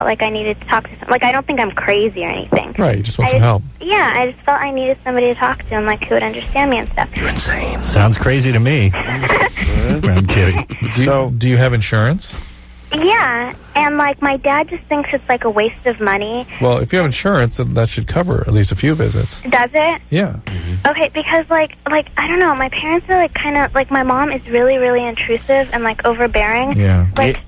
like I needed to talk to someone. Like, I don't think I'm crazy or anything. Right, you just want some help. Yeah, I just felt I needed somebody to talk to and, like, who would understand me and stuff. You're insane. Sounds crazy to me. I'm kidding. Do you have insurance? Yeah, and, like, my dad just thinks it's, like, a waste of money. Well, if you have insurance, then that should cover at least a few visits. Does it? Yeah. Okay, because, like, I don't know, my parents are, like, kind of, like, my mom is really, really intrusive and, like, overbearing. Yeah. Like,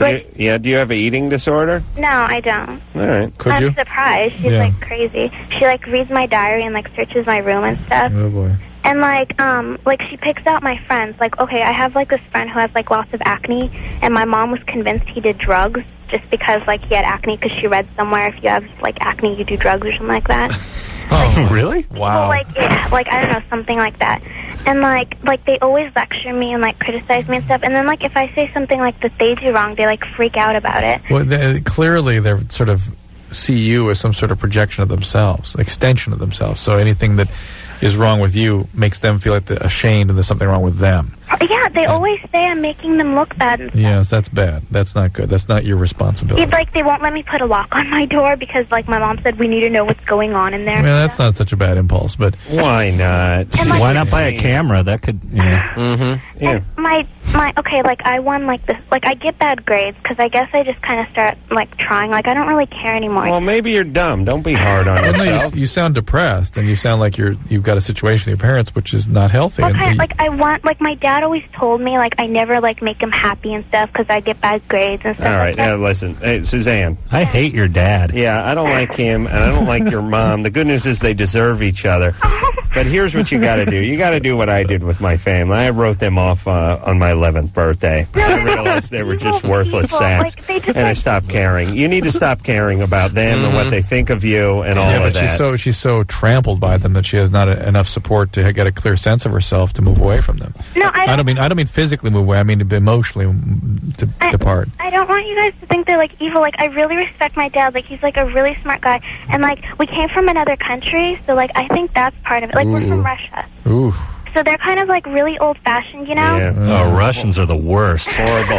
do you have an eating disorder? no, I don't. All right. Could I'm you? surprised. She's, Yeah. like, crazy. She, like, reads my diary and, like, searches my room and stuff. Oh, boy. And, like, she picks out my friends. Like, okay, I have, like, this friend who has, like, lots of acne, and my mom was convinced he did drugs just because, like, he had acne, because she read somewhere if you have, like, acne, you do drugs or something like that. Oh, really? Wow. Well, like, yeah, like, I don't know, something like that. And, like, they always lecture me and, like, criticize me and stuff. And then, like, if I say something, like, that they do wrong, they, like, freak out about it. Well, clearly they're sort of see you as some sort of projection of themselves, extension of themselves. So anything that is wrong with you makes them feel like they're ashamed and there's something wrong with them. Yeah, they always say I'm making them look bad and stuff. Yes, that's bad. That's not good. That's not your responsibility. It's like they won't let me put a lock on my door because, like, my mom said we need to know what's going on in there. I mean, that's not such a bad impulse, but Why not? And, like, Why not buy a camera? That could, Yeah. And my okay, like, I won, like, this, like, I get bad grades because I guess I just kind of start, like, trying. Like, I don't really care anymore. Well, maybe you're dumb. Don't be hard on well, no, yourself. you sound depressed and you sound like you've got a situation with your parents which is not healthy. Well, And kind of, like, I want, like, my dad always told me, like, I never, like, make him happy and stuff because I get bad grades and stuff. All right. like Now, listen. Hey, Suzanne. I hate your dad. Yeah, I don't like him, and I don't like your mom. The good news is they deserve each other. But here's what you got to do. You got to do what I did with my family. I wrote them off on my 11th birthday. I realized they were just worthless sacks, Like, they just, and I like, stopped caring. You need to stop caring about them and what they think of you and all yeah, of but that. she's so trampled by them that she has not enough support to get a clear sense of herself to move away from them. No, I don't mean physically move away. I mean emotionally to depart. I don't want you guys to think they're, like, evil. Like, I really respect my dad. Like, he's, like, a really smart guy. And, like, we came from another country, so, like, I think that's part of it. Like, we're from Russia. Ooh. So they're kind of, like, really old-fashioned, you know? Yeah. Oh, Russians are the worst. Horrible.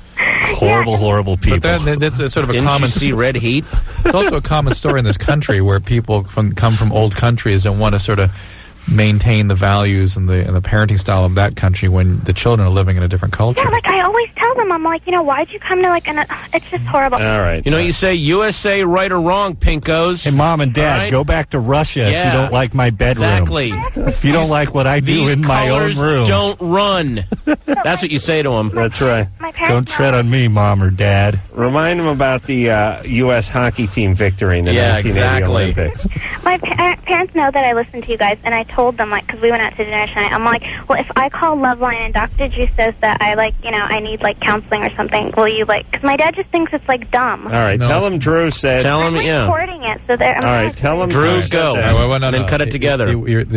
Horrible people. But that's a sort of a Didn't common you see Red Heat? It's also a common story in this country where people come from old countries and want to sort of maintain the values and the parenting style of that country when the children are living in a different culture. Yeah, like, I always tell them, I'm like, you know, why'd you come to, like, it's just horrible. All right. You know, you say USA right or wrong, pinkos. Hey, Mom and Dad, All right? go back to Russia if Yeah. you don't like my bedroom. Exactly. If you don't like what I do These in my own colors room. don't run. That's what you say to them. That's right. My parents Don't tread on me, Mom or Dad. Remind them about the U.S. hockey team victory in the Yeah, 1980 exactly. Olympics. My parents know that I listen to you guys, and I told them, like, because we went out to dinner tonight, I'm like, well, if I call Loveline and Dr. Drew says that I, like, you know, I need, like, counseling or something, will you, like, because my dad just thinks it's, like, dumb. All right. No, Tell them Drew said. Tell I'm them, yeah. recording it, so they're... All right. Tell them Drew, said go. that. No, And then cut it together.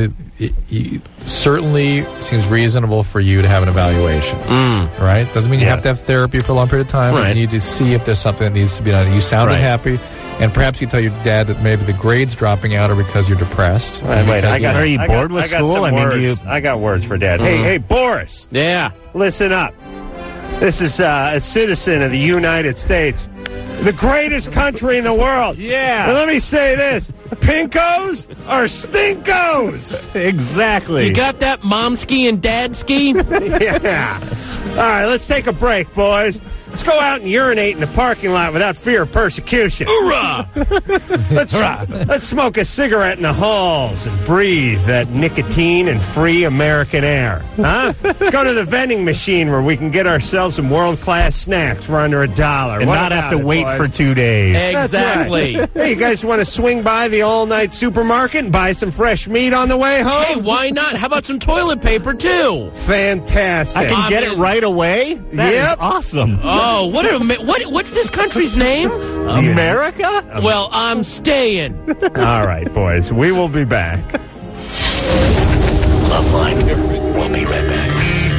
It certainly seems reasonable for you to have an evaluation, right? Doesn't mean you Yeah. have to have therapy for a long period of time. Right. You need to see if there's something that needs to be done. You sounded Right. happy, and perhaps you tell your dad that maybe the grades dropping out are because you're depressed. Wait, I got. Are you I bored got, with I got school? Some I mean, do words. you- I got words for Dad. Hey, Boris, Yeah. listen up. This is a citizen of the United States, the greatest country in the world. Yeah. And let me say this: pinkos are stinkos. Exactly. You got that, Momski and Dadski? Yeah. All right, let's take a break, boys. Let's go out and urinate in the parking lot without fear of persecution. Hoorah! Let's smoke a cigarette in the halls and breathe that nicotine and free American air. Huh? Let's go to the vending machine where we can get ourselves some world-class snacks for under $1. and What not have about to it, wait boys? for 2 days. Exactly. Hey, you guys want to swing by the all-night supermarket and buy some fresh meat on the way home? Hey, why not? How about some toilet paper, too? Fantastic. I can get it right away? That is Yep. awesome. Oh, what's this country's name? America? Well, I'm staying. All right, boys. We will be back. Loveline. We'll be right back.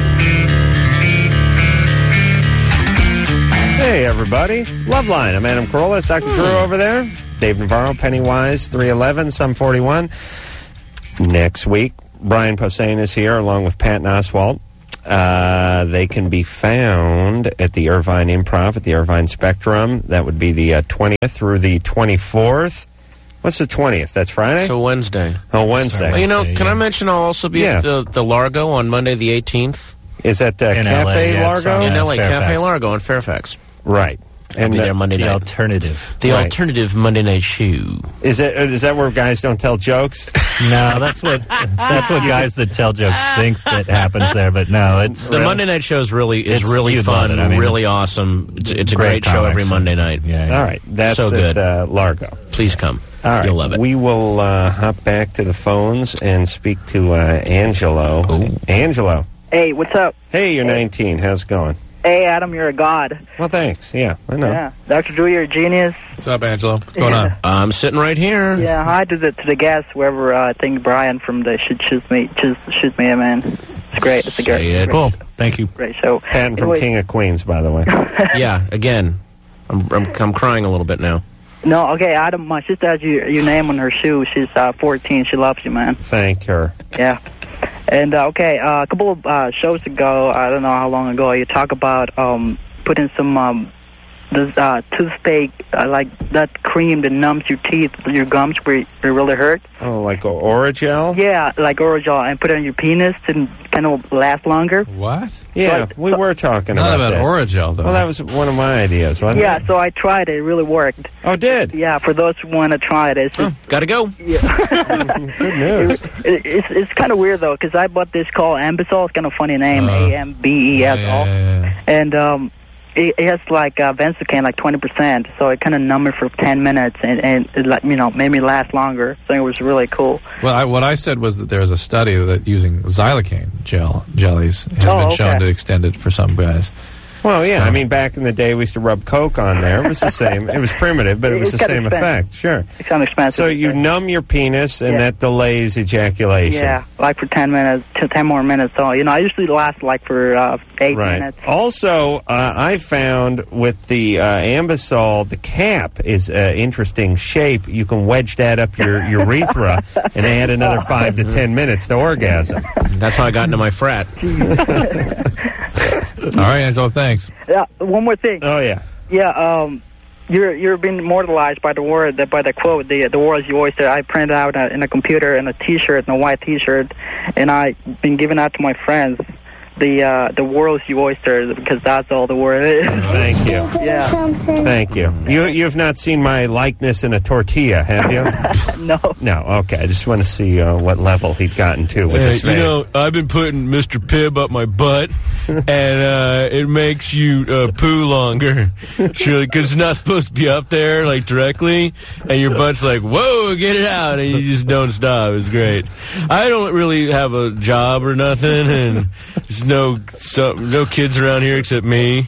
Hey, everybody. Loveline. I'm Adam Carolla. It's Dr. Drew over there. Dave Navarro, Pennywise, 311, Sum 41. Next week, Brian Posehn is here along with Pat Oswalt. They can be found at the Irvine Improv at the Irvine Spectrum. That would be the 20th through the 24th. What's the 20th? That's Friday? So Wednesday. Oh, Wednesday. Well, you know, can I mention I'll also be Yeah. at the Largo on Monday the 18th? Is that In Cafe LA, yeah, Largo? In LA, Fairfax. Cafe Largo in Fairfax. Right. I'll be there Monday The night. alternative. The Right. alternative Monday night show. Is that where guys don't tell jokes? No, that's what guys that tell jokes think that happens there. But no, it's The Monday night show is really You'd love fun, it. I mean, really awesome. It's a great show comics. every Monday night. Yeah. All right. That's So good. at Largo. Please come. All right. You'll love it. We will hop back to the phones and speak to Angelo. Oh. Angelo. Hey, what's up? Hey, you're 19. How's it going? Hey, Adam, you're a god. Well, thanks. Yeah, I know. Yeah, Dr. Drew, you're a genius. What's up, Angelo? What's going on? I'm sitting right here. Yeah, hi to the guests, whoever. I think Brian from the Shoot Me, man. It's great. It's a Say great, it. Cool. Thank you. great show. Patton from Anyway, King of Queens, by the way. Yeah, again, I'm crying a little bit now. No, okay, Adam. My sister has your name on her shoe. She's 14. She loves you, man. Thank her. Yeah. And okay, a couple of shows ago, I don't know how long ago, you talk about putting some this toothpaste, like that cream that numbs your teeth, your gums where it really hurt. Oh, like Oragel? Yeah, like Oragel, and put it on your penis and kind of last longer. What? Yeah, So- we were talking Not about that. Oragel, though. Well, that was one of my ideas, wasn't Yeah, it? so I tried it. It really worked. Oh, did? Yeah, for those who want to try it, it's just, Gotta go. Good news. it's kind of weird though, because I bought this called Ambisol. It's kind of funny name, AMBESOL, yeah. and it has like Benzocaine, like 20%. So it kind of numbed it for 10 minutes, and it like made me last longer. So it was really cool. Well, what I said was that there's a study that using xylocaine jellies has Oh, been shown okay. to extend it for some guys. Well, yeah, I mean, back in the day, we used to rub Coke on there. It was the same. It was primitive, but it was It's the kinda same expensive. effect. Sure. It's kind of expensive. So you numb your penis, and Yeah. that delays ejaculation. Yeah, like for 10 minutes, 10 more minutes. So I usually last like for 8 Right. minutes. Also, I found with the Ambisol, the cap is interesting shape. You can wedge that up your urethra and add another 5 to 10 minutes to orgasm. That's how I got into my frat. All right, Angelo, thanks. Yeah, one more thing. Oh, yeah. Yeah, you're being immortalized by the word, by the quote, the world's your oyster. I printed out in a computer in a T-shirt, in a white T-shirt, and I've been giving out to my friends. The world's your oyster, because that's all the word is. Thank you. Yeah. Thank you. You've not seen my likeness in a tortilla, have you? No. No. Okay. I just want to see what level he'd gotten to with this man. I've been putting Mr. Pibb up my butt, and it makes you poo longer. Surely, because it's not supposed to be up there, like, directly, and your butt's like, whoa, get it out, and you just don't stop. It's great. I don't really have a job or nothing, and there's no kids around here except me.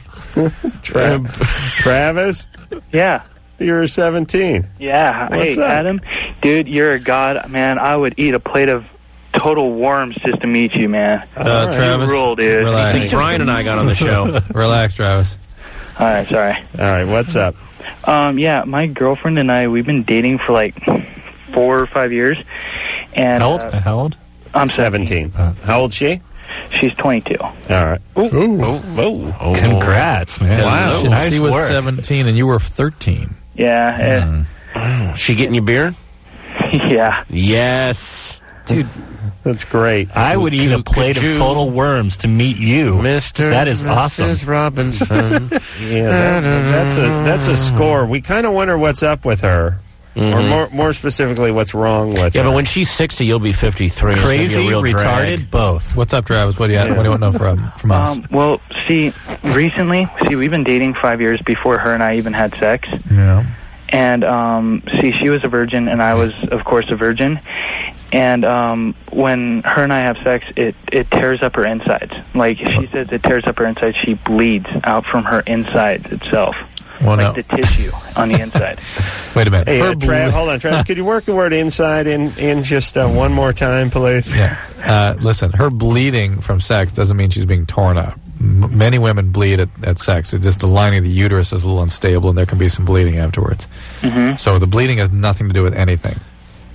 Travis, Yeah. you're 17. Yeah. What's Hey, up? Adam, dude, you're a god, man. I would eat a plate of total worms just to meet you, man. Travis, You rule, dude. I relax. think Brian and I got on the show. Relax, Travis. All right, sorry. All right. What's up? Yeah, my girlfriend and I, we've been dating for like 4 or 5 years. And How old? I'm 17. How old is she? She's 22. All right. Oh. Congrats, man. Wow. She Nice was work. 17 and you were 13. Yeah. She getting you beer? Yeah. Yes. Dude, That's great. I would eat a plate of you- total worms to meet you. Mr. That is Mrs. awesome. Robinson. Yeah, that's a score. We kind of wonder what's up with her, or more specifically, what's wrong with Yeah, her. but when she's 60, you'll be 53. It's gonna be a Crazy, real retarded, drag. both. what's up, Travis? What do you want to know from us? Well, recently, we've been dating 5 years before her and I even had sex. Yeah. And, she was a virgin, and I was, of course, a virgin. And when her and I have sex, it tears up her insides. Like, she says it tears up her insides. She bleeds out from her insides itself. Well, Like no. the tissue on the inside. Wait a minute. Hey, Her hold on, Travis. Could you work the word inside in just one more time, please? Yeah. Listen, her bleeding from sex doesn't mean she's being torn up. Many women bleed at sex. It's just the lining of the uterus is a little unstable, and there can be some bleeding afterwards. So the bleeding has nothing to do with anything.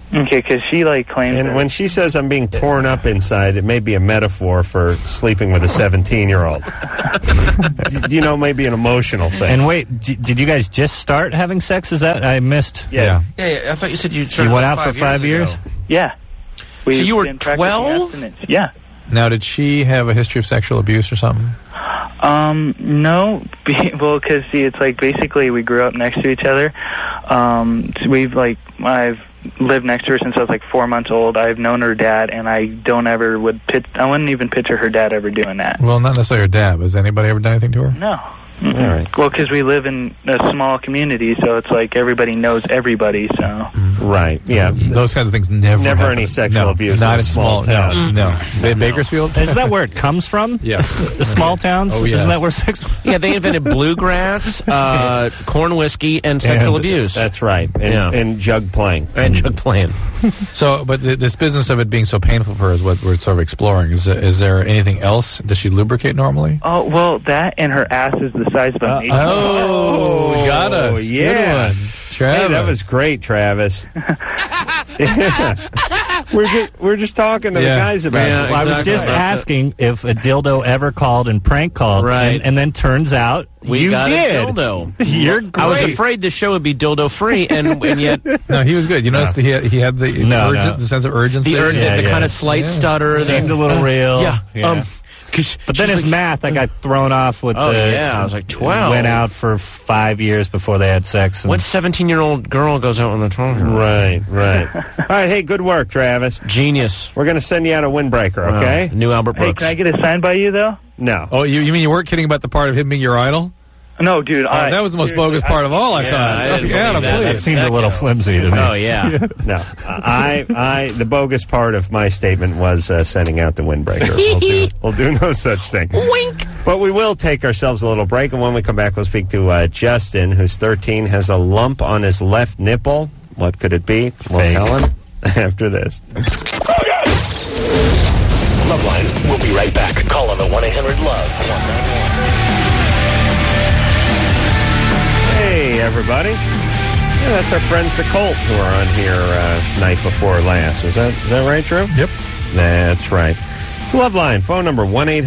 Okay, because she like claims. And that when she says I'm being torn up inside, it may be a metaphor for sleeping with a 17-year-old. You know, maybe an emotional thing. And wait, did you guys just start having sex? Is that I missed? Yeah, I thought you said you started went like out for 5 years. ago. Yeah. So you were been practicing 12? abstinence. Yeah. Now, did she have a history of sexual abuse or something? No. Well, because see, it's like basically we grew up next to each other. So I've lived next to her since I was like 4 months old. I've known her dad, and I wouldn't even picture her dad ever doing that. Well, not necessarily her dad. Has anybody ever done anything to her? No. All right. Well, because we live in a small community, so it's like everybody knows everybody. So Right. Yeah. Those kinds of things never Never happen. any sexual No, abuse Not in a in small small town. No. Bakersfield? Is that where it comes from? Yes. The small towns? Oh, yes. Isn't that where sex? Yeah, they invented bluegrass, corn whiskey, and sexual abuse. That's right. And jug playing. And jug playing. So, but this business of it being so painful for her is what we're sort of exploring. Is there anything else? Does she lubricate normally? Oh, well, that and her ass is the size of a mason. Oh, got us. Yeah. Good one. Travis. Hey, that was great, Travis. We're just talking to the guys about Yeah, this. Well, I was Exactly. just asking if a dildo ever called and prank called, Right. and then turns out We you got did. a dildo. You're great. I was afraid the show would be dildo free, and yet No, he was good. You noticed he had the the sense of urgency. the kind of slight stutter. Seemed a little real. Yeah. But then his math, I got thrown off with Oh, the... yeah, I was like 12. Went out for 5 years before they had sex. And What 17-year-old girl goes out on the phone? Right. All right, hey, good work, Travis. Genius. We're going to send you out a windbreaker, okay? New Albert Hey, Brooks. can I get it signed by you, though? No. Oh, you mean you weren't kidding about the part of him being your idol? No, dude. Oh, that was the most bogus part of all, I Yeah, thought. I didn't Adam, believe that. that please. seemed a little flimsy to me. Oh, yeah. No. The bogus part of my statement was sending out the windbreaker. We'll do no such thing. Wink. But we will take ourselves a little break, and when we come back, we'll speak to Justin, who's 13, has a lump on his left nipple. What could it be? We'll Fake. tell him after this. Loveline, we'll be right back. Call on the 1-800-LOVE. Hey, everybody. Yeah, that's our friends, the Cult, who are on here night before last. Is that right, Drew? Yep. That's right. It's Loveline. Phone number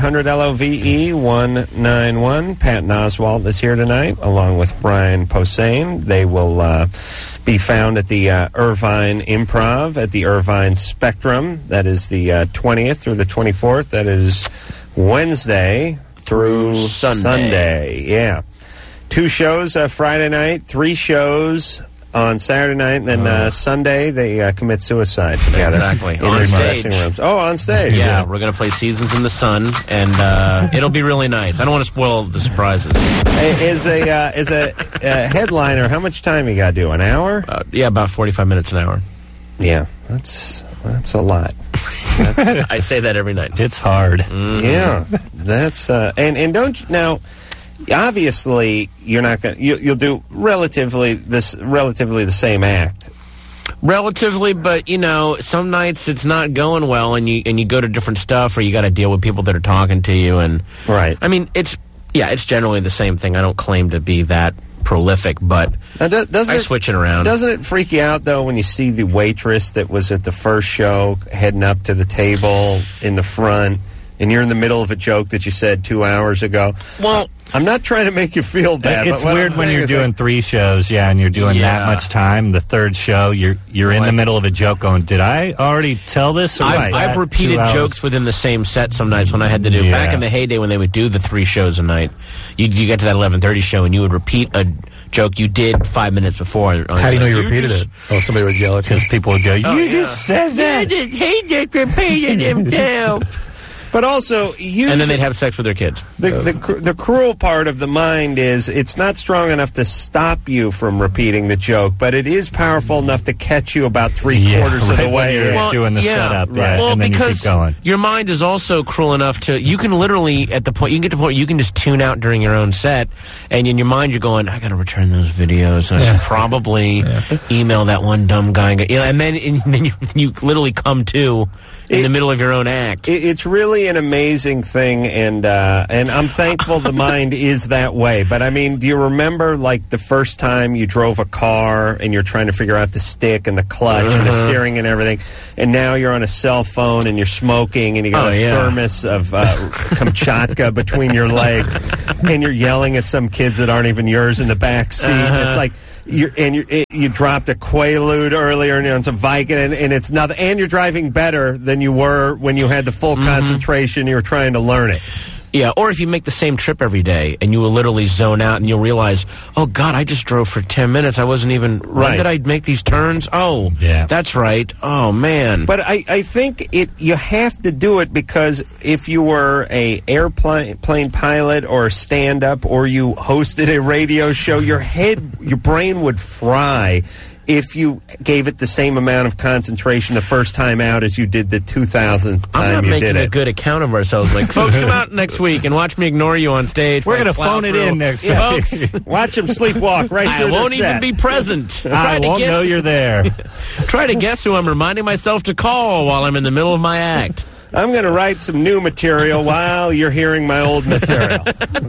1-800-LOVE-191. Pat Oswalt is here tonight, along with Brian Posehn. They will be found at the Irvine Improv at the Irvine Spectrum. That is the 20th through the 24th. That is Wednesday through Sunday. Yeah. 2 shows Friday night, 3 shows on Saturday night, and then Sunday they commit suicide together. Exactly. In On their stage. dressing rooms. Oh, on stage. Yeah, we're going to play Seasons in the Sun, and it'll be really nice. I don't want to spoil the surprises. Is a headliner, how much time you got to do? An hour? Yeah, about 45 minutes an hour. Yeah, that's a lot. I say that every night. It's hard. Yeah, that's and don't now. Obviously, you're not going. You'll do relatively the same act. Relatively, but some nights it's not going well, and you go to different stuff, or you got to deal with people that are talking to you, and Right. I mean, it's generally the same thing. I don't claim to be that prolific, but I switch it around. Doesn't it freak you out though when you see the waitress that was at the first show heading up to the table in the front, and you're in the middle of a joke that you said 2 hours ago? Well, I'm not trying to make you feel bad. It's but what weird I'm when saying you're is, doing 3 shows, and you're doing that Yeah. much time. The third show, you're in the middle of a joke going, did I already tell this? Or was I've that repeated 2 hours? jokes within the same set some nights when I had to do back in the heyday when they would do the 3 shows a night. You get to that 11:30 show and you would repeat a joke you did 5 minutes before. How do you know you repeated it? Oh, somebody would yell at you. Because people would go, you just said that. He just repeated himself. But also, And then they'd have sex with their kids. The cruel part of the mind is it's not strong enough to stop you from repeating the joke, but it is powerful enough to catch you about 3/4 of the when way. you're doing the setup, Well, and then you because keep going. your mind is also cruel enough to, you can literally, you can get to the point you can just tune out during your own set, and in your mind you're going, I got to return those videos, and I should probably email that one dumb guy. And then you literally come to in the middle of your own act. It's really really an amazing thing, and I'm thankful the mind is that way. But I mean, do you remember like the first time you drove a car and you're trying to figure out the stick and the clutch and the steering and everything, and now you're on a cell phone and you're smoking and you got a thermos of Kamchatka between your legs, and you're yelling at some kids that aren't even yours in the back seat. It's like. You dropped a Quaalude earlier and you're on some Vicodin, and it's nothing. And you're driving better than you were when you had the full concentration. You were trying to learn it. Yeah, or if you make the same trip every day and you will literally zone out and you'll realize, oh, God, I just drove for 10 minutes. I wasn't even... When did I make these turns? Oh, yeah, that's right. Oh, man. But I think you have to do it because if you were a airplane pilot or a stand-up or you hosted a radio show, your brain would fry if you gave it the same amount of concentration the first time out as you did the 2000th time you did it. I'm not making a good account of ourselves. Like, folks, come out next week and watch me ignore you on stage. We're going to phone it in next week. Folks, watch them sleepwalk right through I won't even be present. I won't know you're there. Try to guess who I'm reminding myself to call while I'm in the middle of my act. I'm going to write some new material while you're hearing my old material.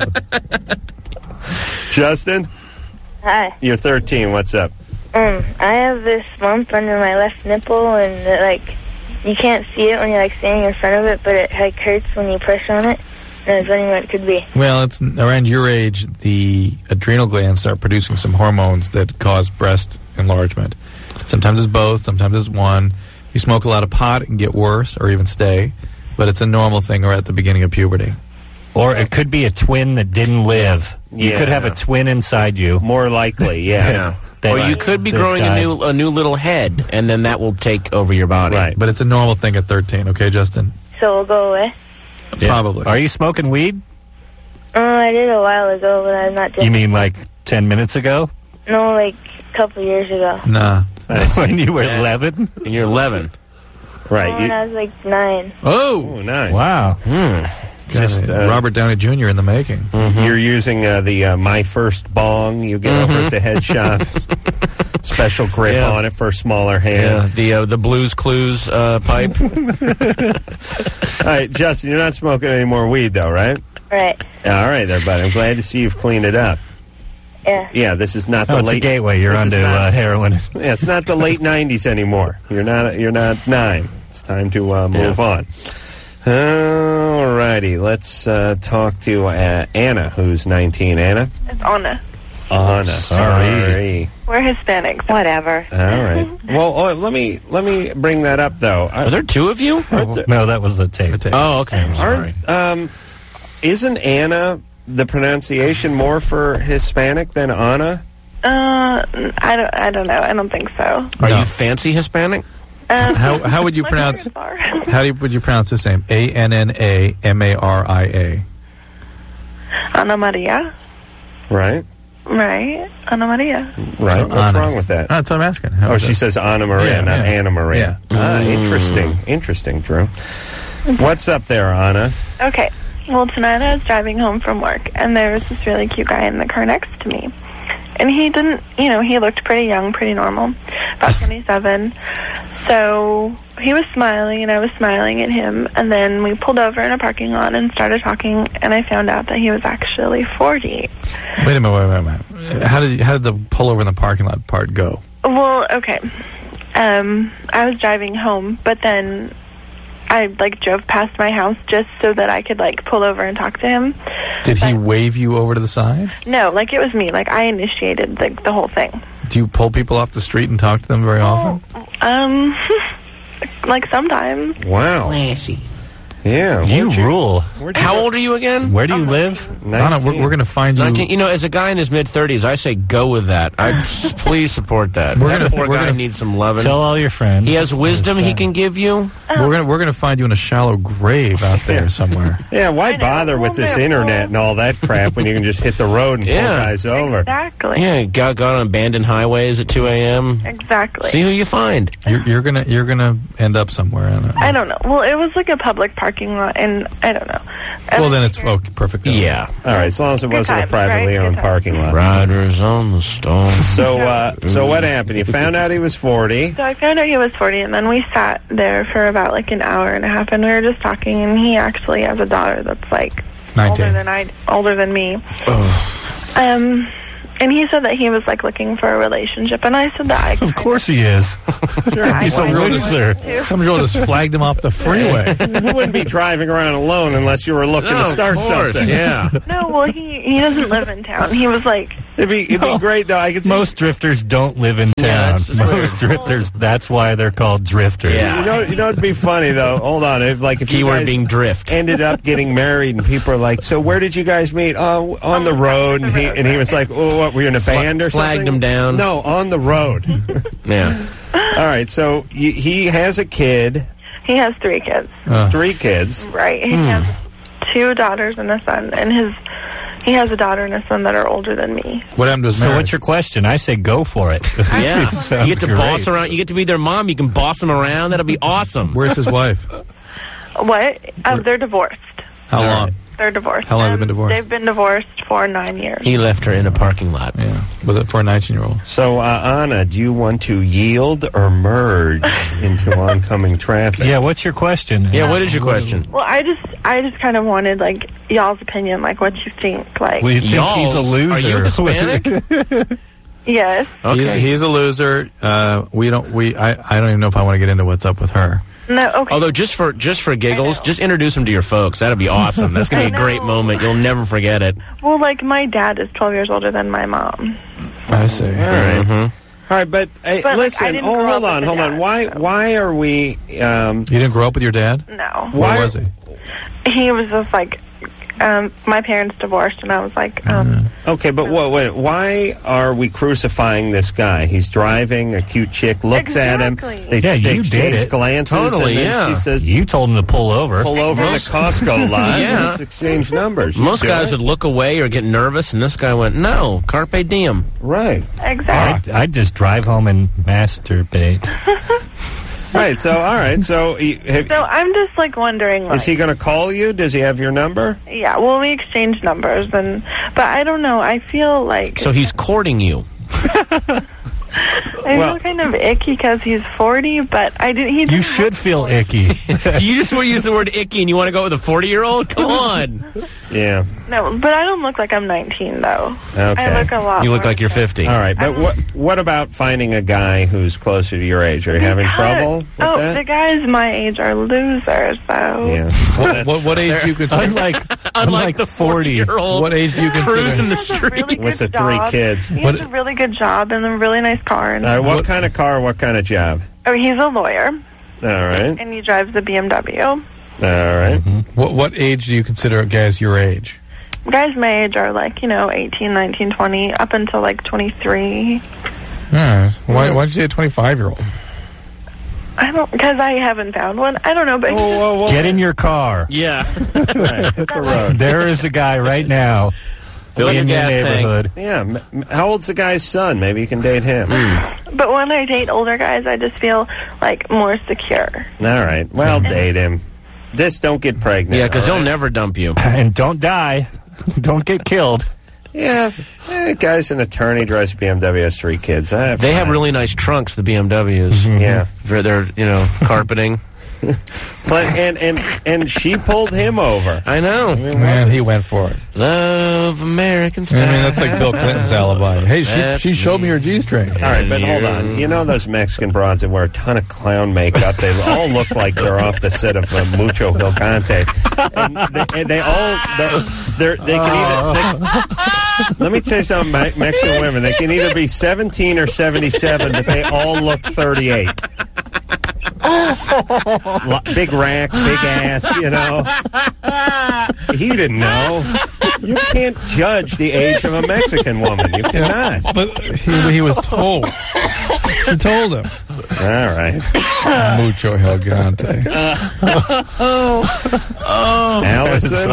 Justin? Hi. You're 13. What's up? I have this lump under my left nipple, and you can't see it when you're standing in front of it, but it hurts when you push on it. And I was wondering what it could be. Well, it's around your age, the adrenal glands start producing some hormones that cause breast enlargement. Sometimes it's both, sometimes it's one. You smoke a lot of pot, it can get worse or even stay, but it's a normal thing or at the beginning of puberty. Or it could be a twin that didn't live. You could have a twin inside you. More likely, yeah. Or you could be growing a new little head, and then that will take over your body. Right, but it's a normal thing at 13, okay, Justin? So it'll go away? Yeah. Probably. Are you smoking weed? I did a while ago, but I'm not doing You mean like 10 minutes ago? No, a couple years ago. Nah. When you were 11? And you're 11. Right. When I was 9. Oh, nice. Wow. Just Robert Downey Jr. in the making. You're using the My First Bong you get over at the head shops. Special grip on it for a smaller hand. Yeah, the Blues Clues pipe. All right, Justin, you're not smoking any more weed, though, right? Right. All right, there, buddy. I'm glad to see you've cleaned it up. Yeah. Yeah, this is not the it's late... a gateway. You're onto heroin. Yeah, it's not the late 90s anymore. You're not 9. It's time to move on. All righty, let's talk to Anna, who's 19. Anna? It's Anna. Anna, sorry. We're Hispanics. Whatever. All right. Well, let me bring that up, though. Are there two of you? No, that was the tape. Oh, okay. I'm sorry. Isn't Anna the pronunciation more for Hispanic than Anna? I don't know. I don't think so. Are you fancy Hispanic? How would you pronounce? Would you pronounce this name? ANNA MARIA. Ana Maria. Right. Right. Ana Maria. Right. What's wrong with that? That's what I'm asking. She says Ana Maria, not Anna Maria. Yeah. Interesting, Drew. What's up there, Anna? Okay. Well, tonight I was driving home from work, and there was this really cute guy in the car next to me. And he didn't, he looked pretty young, pretty normal, about 27. So he was smiling, and I was smiling at him. And then we pulled over in a parking lot and started talking, and I found out that he was actually 40. Wait a minute. How did the pull over in the parking lot part go? Well, okay. I was driving home, but then I drove past my house just so that I could pull over and talk to him. Did he wave you over to the side? No, it was me. I initiated the whole thing. Do you pull people off the street and talk to them very often? Sometimes. Wow. Classy. Yeah. You rule. How old are you again? Where do you live? Anna, we're going to find you. 19. As a guy in his mid-30s, I say go with that. Please support that. That poor guy needs some loving. Tell all your friends. He has wisdom he can give you. We're going to find you in a shallow grave out there somewhere. Yeah, why bother with this internet and all that crap when you can just hit the road and pull guys over? Exactly. Yeah, got on abandoned highways at 2 a.m. Exactly. See who you find. You're gonna end up somewhere. Anna. I don't know. Well, it was a public parking lot, and I don't know. Well, then it's perfect. Yeah. All right, as long as it wasn't a privately owned parking lot. Riders on the storm. So what happened? You found out he was 40. So I found out he was 40, and then we sat there for about about like an hour and a half, and we were just talking, and he actually has a daughter that's like 19. older than me. And he said that he was like looking for a relationship, and I said that I Of course he is. He's a loser. Some girl just flagged him off the freeway. You wouldn't be driving around alone unless you were looking to start something. Yeah. No, well, he doesn't live in town. He was like, It'd be great though. I could see Most drifters don't live in town. Most drifters, that's why they're called drifters. Yeah. You know, it'd be funny though. Hold on, if you Keyword guys being drift. ended up getting married, and people are like, "So where did you guys meet?" Oh, on the road. And he was like, "Oh, what? Were you in a band or something?" Flagged him down. No, on the road. Yeah. All right. So he has a kid. he has 3 kids. 3 kids. Right. He has 2 daughters and a son, and he has a daughter and a son that are older than me. What happened to his So marriage? what's your question? I say go for it. Yeah. Sounds You get to great. boss around. You get to be their mom. You can boss them around. That'll be awesome. Where's his wife? What? They're divorced. How long? They're divorced. How long have they been divorced? They've been divorced for 9 years. He left her in a parking lot. Yeah. Was it for a 19-year-old? So Anna, do you want to yield or merge into oncoming traffic? Yeah, what's your question? Yeah, what is your question? Well, I just kind of wanted like y'all's opinion, like what you think, like. We think he's a loser. Are you Hispanic? Yes. Okay. He's a loser. I don't even know if I want to get into what's up with her. No. Okay. Although just for giggles, just introduce him to your folks. That'd be awesome. That's gonna be a great moment. You'll never forget it. Well, like my dad is 12 years older than my mom. I see. All right. Mhm. All right, but But, like, I listen. didn't grow Hold up on, with hold a on. dad, Why? so. Why are we? You didn't grow up with your dad? No. Where was he? He was just like, my parents divorced, and I was like, Okay, but why are we crucifying this guy? He's driving. A cute chick looks at him. Exactly. They you did exchange it. glances. Totally, and then yeah. She says, You told him to pull over. "Pull over in the Costco lot. Yeah. Let's exchange numbers." You Most do guys it. would look away or get nervous, and this guy went, "No, carpe diem." Right. exactly. I'd just drive home and masturbate. Right. So, all right. So, So I'm just like wondering, like, is he going to call you? Does he have your number? yeah. Well, we exchanged numbers, but I don't know. I feel like So he's courting you. I feel kind of icky because he's 40, but I didn't. He You didn't should feel icky. You just want to use the word icky, and you want to go with a 40-year-old? Come on. Yeah. No, but I don't look like I'm 19 though. Okay. I look a lot. You look more like you're 50. All right. But what about finding a guy who's closer to your age? Are you having trouble with Oh, that? the guys my age are losers, though. Yeah. What age do you consider? Unlike the 40-year-old. What age do you cruising consider? the street With the 3 kids. He has a really good job and a really nice car. And, All right, what kind of car, what kind of job? oh, he's a lawyer, All right. and he drives a BMW. All right. What age do you consider guys your age? Guys my age are like, 18, 19, 20, up until like 23. Why did you say a 25-year-old? I don't, because I haven't found one. I don't know, but Get in your car. Yeah. Right, hit the road. There is a guy right now Fill in your your gas tank. neighborhood. Yeah. How old's the guy's son? Maybe you can date him. But when I date older guys, I just feel like more secure. All right. Well, date him. Just don't get pregnant. Yeah, because all he'll right? never dump you. And don't die. Don't get killed. Yeah. Guy's an attorney, drives a BMW, has 3 kids. They have really nice trunks, the BMWs. Yeah. They're carpeting. But and she pulled him over. I know. Man, he went for it. Love American I style. mean, that's like Bill Clinton's alibi. Hey, she showed me her G-string. All right, but hold on. You know those Mexican broads that wear a ton of clown makeup? They all look like they're off the set of Mucho Gigante. And they all, they can either, let me tell you something, Mexican women, they can either be 17 or 77, but they all look 38. Big rack, big ass, He didn't know. You can't judge the age of a Mexican woman. You cannot. But he was told. She told him. All right. Mucho Gigante. Allison?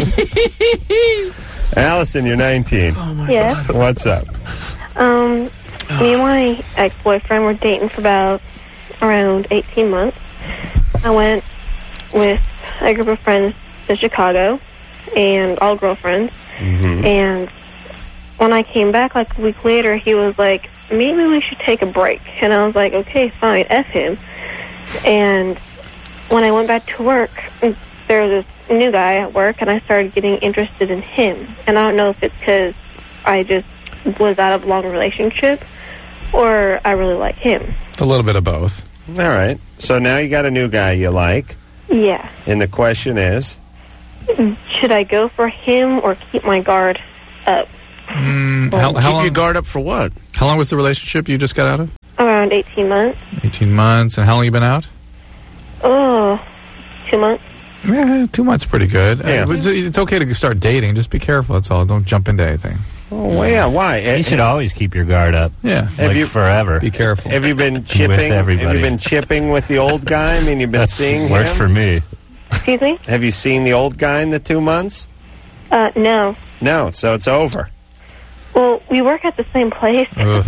Allison, you're 19. Yeah. What's up? Me and my ex-boyfriend were dating for about around 18 months. I went with a group of friends to Chicago, and all girlfriends. And when I came back like a week later, he was like, maybe we should take a break. And I was like, okay, fine, F him. And when I went back to work, there was this new guy at work, and I started getting interested in him. And I don't know if it's because I just was out of a long relationship, or I really like him. It's a little bit of both. All right. So now you got a new guy you like. Yeah. And the question is? Should I go for him or keep my guard up? Keep your guard up for what? How long was the relationship you just got out of? Around 18 months. 18 months. And how long you been out? Oh, 2 months. Yeah, 2 months pretty good. Yeah. It's okay to start dating. Just be careful, that's all. Don't jump into anything. Oh, well, yeah, why? You should always keep your guard up. Yeah. Forever. Be careful. Have you been chipping? With everybody. Have you been chipping with the old guy? I mean, you've been seeing him? Works for me. Excuse me? Have you seen the old guy in the 2 months? No. No, so it's over. Well, we work at the same place,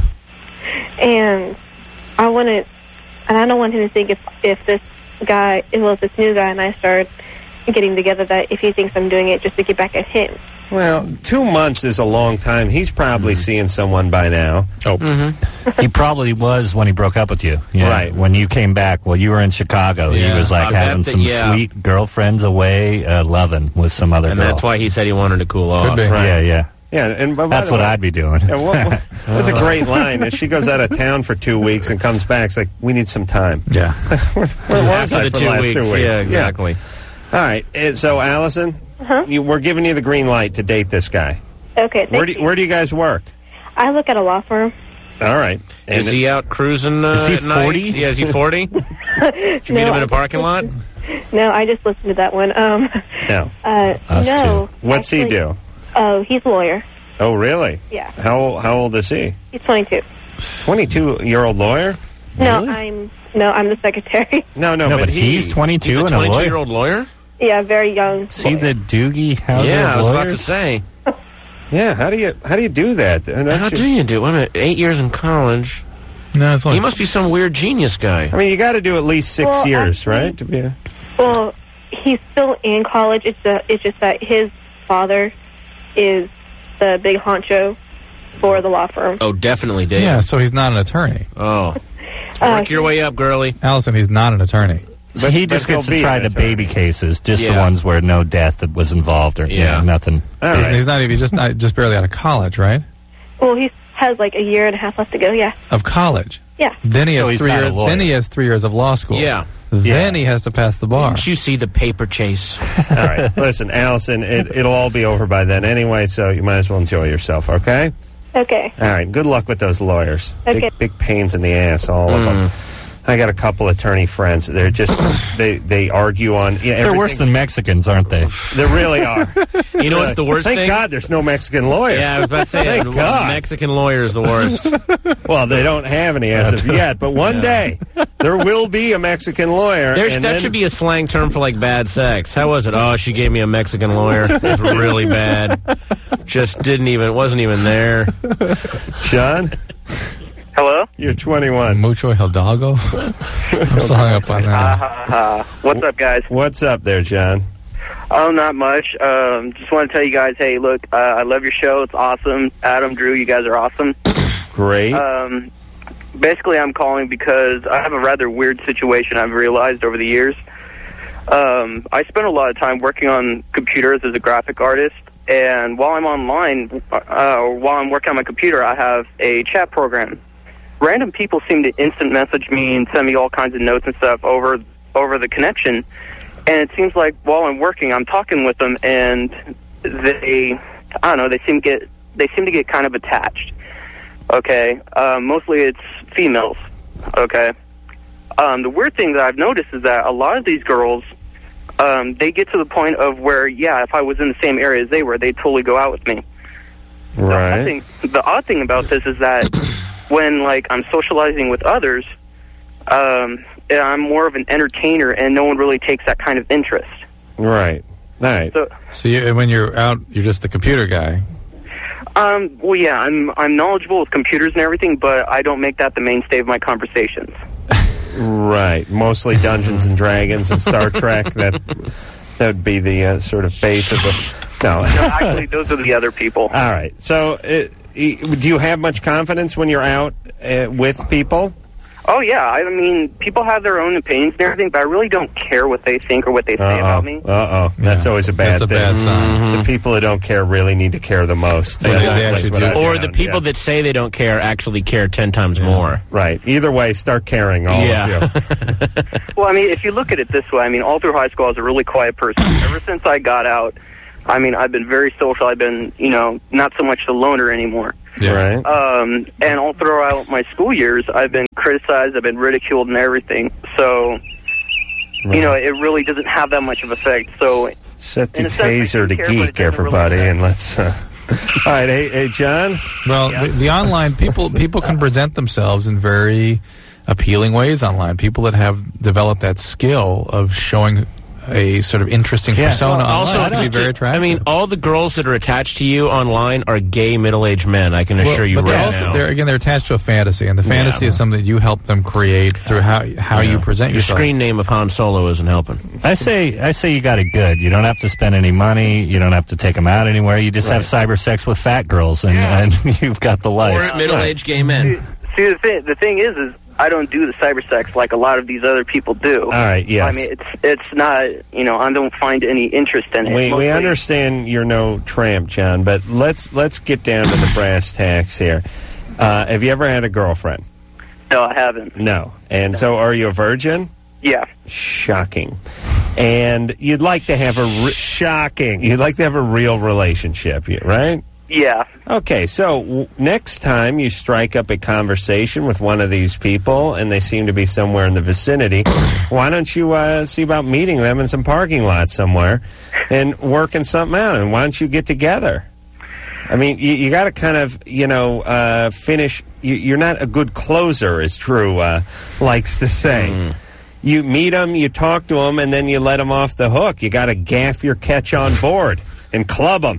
and I don't want him to think if this new guy and I start getting together, that if he thinks I'm doing it just to get back at him. Well, 2 months is a long time. He's probably seeing someone by now. Oh. He probably was when he broke up with you. Yeah. Right. When you came back, you were in Chicago. Yeah. He was like having some sweet girlfriends away, loving with some other and girl. that's why he said he wanted to cool off. Could be. Right. Yeah. Yeah, and that's what I'd be doing. Yeah, that's a great line. If she goes out of town for 2 weeks and comes back, it's like, we need some time. Yeah. Where was After I the for 2 the last weeks. 2 weeks? Yeah, exactly. All right. So, Allison, we're giving you the green light to date this guy. Okay, Where do you guys work? I look at a law firm. All right. Is he out cruising is he at 40? night? Yeah, is he 40? Did you meet him in a parking lot? No, I just listened to that one. No. No. What's he do? Oh, he's a lawyer. Oh, really? Yeah. How old is he? He's 22. 22-year-old lawyer? No, I'm the secretary. No, but he's 22 He's a and a lawyer. 22-year-old lawyer? Yeah, very young. See the Doogie Howser Yeah, I was about to lawyers? say. Yeah, how do you do that? How do you do it? Wait a minute, 8 years in college. No, it's He must be some weird genius guy. I mean, you got to do at least 6 years, right? To be Well, he's still in college. It's just that his father is the big honcho for the law firm. Oh, definitely, Dave. Yeah, so he's not an attorney. Oh. Work your way up, girly. Allison, he's not an attorney. But he just gets to try the baby cases, just the ones where no death was involved or nothing. He's not even just barely out of college, right? Well, he has like a year and a half left to go. Yeah. Of college. Yeah. Then he So has he's 3 not a years. lawyer. Then he has 3 years of law school. Yeah. Then he has to pass the bar. Didn't you see the paper chase? All right. Listen, Allison, it'll all be over by then anyway, so you might as well enjoy yourself, okay? Okay. All right. Good luck with those lawyers. Okay. Big pains in the ass, all of them. I got a couple attorney friends. They're just they argue on. They're worse than Mexicans, aren't they? They really are. You know what's the worst Thank thing? God there's no Mexican lawyer. Yeah, I was about to say, Thank God. Mexican lawyer is the worst. Well, they don't have any as of yet, but one day there will be a Mexican lawyer. That should be a slang term for like bad sex. How was it? Oh, she gave me a Mexican lawyer. It was really bad. Wasn't even there. John? Hello? You're 21. Mucho Hidalgo? I'm still hung up on that. What's up, guys? What's up there, John? Oh, not much. Just want to tell you guys, hey, look, I love your show. It's awesome. Adam, Drew, you guys are awesome. Great. Basically, I'm calling because I have a rather weird situation I've realized over the years. I spend a lot of time working on computers as a graphic artist, and while I'm online, or while I'm working on my computer, I have a chat program. Random people seem to instant message me and send me all kinds of notes and stuff over the connection, and it seems like while I'm working, I'm talking with them, and they seem to get kind of attached. Okay, mostly it's females. Okay, the weird thing that I've noticed is that a lot of these girls, they get to the point of where, if I was in the same area as they were, they'd totally go out with me. Right. The odd thing about this is that when, like, I'm socializing with others, I'm more of an entertainer, and no one really takes that kind of interest. Right. All right. So when you're out, you're just the computer guy. Well, yeah, I'm knowledgeable with computers and everything, but I don't make that the mainstay of my conversations. Right. Mostly Dungeons and Dragons and Star Trek. That would be the sort of base of the... No. Actually, those are the other people. All right. So, do you have much confidence when you're out with people? Oh, yeah. I mean, people have their own opinions and everything, but I really don't care what they think or what they say about me. That's always a bad thing. That's a bad sign. The people who don't care really need to care the most. They actually do. Or the people that say they don't care actually care 10 times more. Right. Either way, start caring, all of you. Well, I mean, if you look at it this way, I mean, all through high school, I was a really quiet person. Ever since I got out, I mean, I've been very social. I've been, not so much the loner anymore. Yeah. Right. And all throughout my school years, I've been criticized, I've been ridiculed and everything. So, it really doesn't have that much of effect. So, set the taser to geek, everybody, and let's... All right, hey, John? Well, the online, people can present themselves in very appealing ways online. People that have developed that skill of showing a sort of interesting persona online. Also, be very attractive. I mean, all the girls that are attached to you online are gay middle-aged men. I can assure you right now. They're attached to a fantasy, and the fantasy is something that you help them create through how you present yourself. Your screen name of Han Solo isn't helping. I say you got it good. You don't have to spend any money. You don't have to take them out anywhere. You just have cyber sex with fat girls, and you've got the life. Or middle-aged gay men. See, the thing is I don't do the cyber sex like a lot of these other people do. All right, yes. I mean, it's not, I don't find any interest in it. We understand you're no tramp, John, but let's get down to the brass tacks here. Have you ever had a girlfriend? No, I haven't. No. And so are you a virgin? Yeah. Shocking. And you'd like to have You'd like to have a real relationship, right? Yeah. Okay, so next time you strike up a conversation with one of these people and they seem to be somewhere in the vicinity, why don't you see about meeting them in some parking lot somewhere and working something out? And why don't you get together? I mean, you got to kind of, finish. You're not a good closer, as Drew likes to say. You meet them, you talk to them, and then you let them off the hook. You got to gaff your catch on board and club them.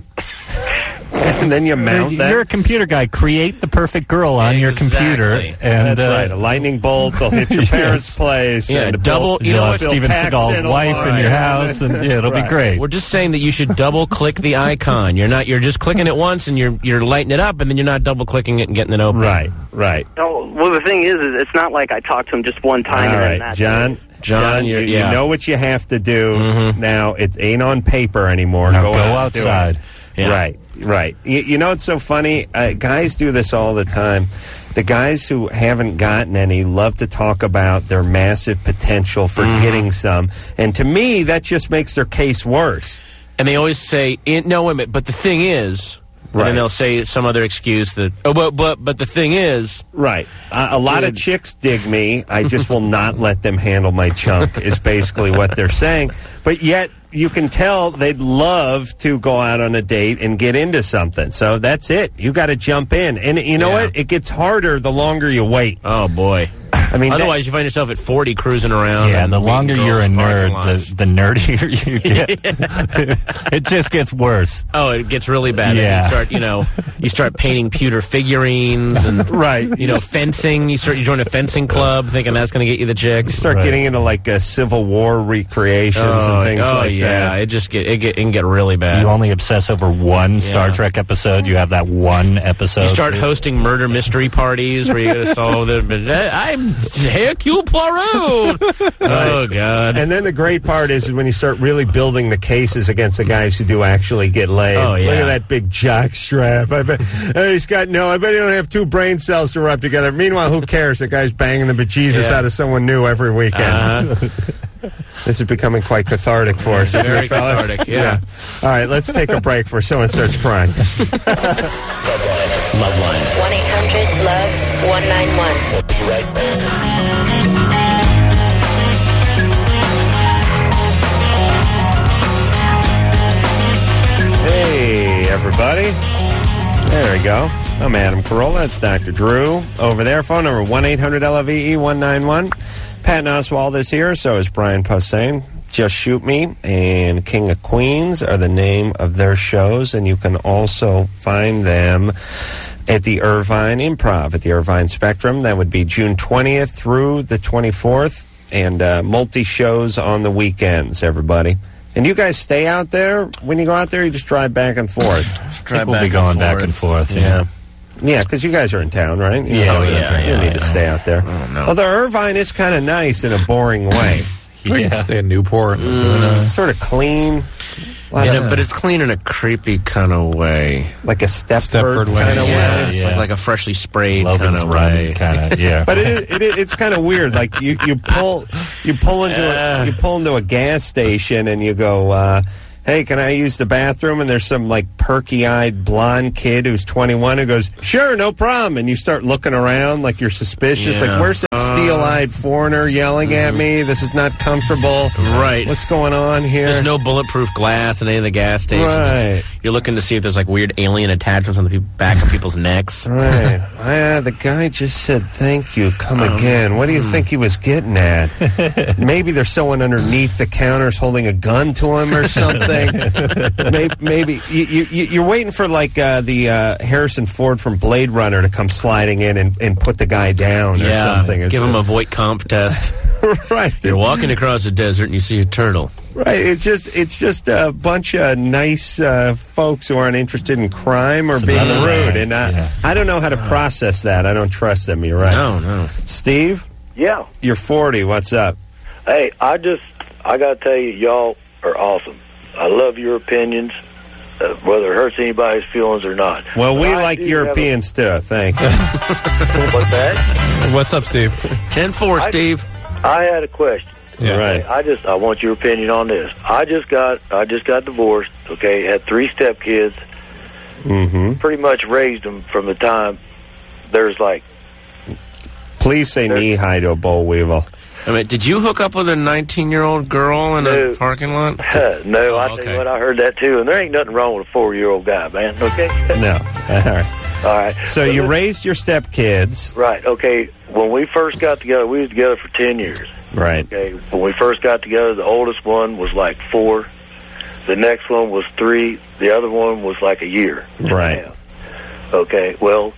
And then you mount that. You're a computer guy. Create the perfect girl on your computer. And, that's right. A lightning bolt. They'll hit your parents' place. Yeah, and double. You'll have Steven Seagal's wife in your house, and it'll be great. We're just saying that you should double-click the icon. You're just clicking it once, and you're lighting it up, and then you're not double-clicking it and getting it open. Right. No, well, the thing is it's not like I talked to him just one time. All right, John, you know what you have to do now. It ain't on paper anymore. Now go outside. Yeah. Right. You know, it's so funny. Guys do this all the time. The guys who haven't gotten any love to talk about their massive potential for getting some. And to me, that just makes their case worse. And they always say, no, wait a minute, but the thing is... And then they'll say some other excuse that, but the thing is... Right. A lot of chicks dig me. I just will not let them handle my chunk, is basically what they're saying. But yet, you can tell they'd love to go out on a date and get into something. So that's it. You got to jump in. And you know what? It gets harder the longer you wait. Oh, boy. I mean, otherwise you find yourself at 40 cruising around. Yeah, and the longer you're a nerd, the nerdier you get. It just gets worse. Oh, it gets really bad. Yeah. You start painting pewter figurines and fencing. You join a fencing club, thinking that's going to get you the chicks. You start getting into like Civil War recreations and things like that. It can get really bad. You only obsess over one Star Trek episode. You have that one episode. You start hosting murder mystery parties where you got to solve the. I'm Hercule Poirot. Oh, God. And then the great part is when you start really building the cases against the guys who do actually get laid. Oh, yeah. Look at that big jock strap. I bet I bet he don't have two brain cells to rub together. Meanwhile, who cares? The guy's banging the bejesus out of someone new every weekend. This is becoming quite cathartic for us, isn't it, fellas? Cathartic, yeah. All right, let's take a break before someone starts crying. Loveline. 1-800-LOVE-191. We'll be right back. Hey, everybody. There we go. I'm Adam Carolla. That's Dr. Drew over there. Phone number 1-800-LOVE-191. Patton Oswalt is here, so is Brian Posehn. Just Shoot Me and King of Queens are the name of their shows, and you can also find them at the Irvine Improv at the Irvine Spectrum. That would be June 20th through the 24th, and multi-shows on the weekends, everybody. And you guys stay out there when you go out there, or you just drive back and forth? We'll be going back and forth, yeah. Yeah, because you guys are in town, right? You Yeah. need to stay out there. Oh, no. Although Irvine is kind of nice in a boring way. We can stay in Newport. It's sort of clean. But it's clean in a creepy kind of way. Like a Stepford kind of Yeah, way. it's like a freshly sprayed Logan's kind of Run way. kind of, yeah. But it's kind of weird. Like you pull into a gas station and you go, hey, can I use the bathroom? And there's some like perky-eyed blonde kid who's 21 who goes, sure, no problem. And you start looking around like you're suspicious. Yeah. Like, where's that steel-eyed foreigner yelling at me? This is not comfortable. Right. What's going on here? There's no bulletproof glass in any of the gas stations. Right. You're looking to see if there's like weird alien attachments on the back of people's necks. Right. The guy just said, thank you, come again. What do you think he was getting at? Maybe there's someone underneath the counters holding a gun to him or something. Maybe you're waiting for like the Harrison Ford from Blade Runner to come sliding in and put the guy down or something. Give him a Voight-Kampff test. Right. You're walking across the desert and you see a turtle. Right. It's just a bunch of nice folks who aren't interested in crime or being rude. And I don't know how to process that. I don't trust them. You're right. No. Steve? Yeah. You're 40. What's up? Hey, I got to tell you, y'all are awesome. I love your opinions, whether it hurts anybody's feelings or not. Well, we like Europeans, too. Thank you. What's that? What's up, Steve? 10-4, Steve. I had a question. Yeah. Right. I want your opinion on this. I just got divorced, okay, had 3 stepkids. Mm-hmm. Pretty much raised them from the time there's like... Please say knee-high to a boll weevil. I mean, did you hook up with a 19-year-old girl in a parking lot? No, I tell you what, I heard that too, and there ain't nothing wrong with a 4-year-old guy, man, okay? No. All right. So you raised your stepkids. Right, okay. When we first got together, we was together for 10 years. Right. Okay. When we first got together, the oldest one was like 4. The next one was 3. The other one was like a year. Right. Okay, well...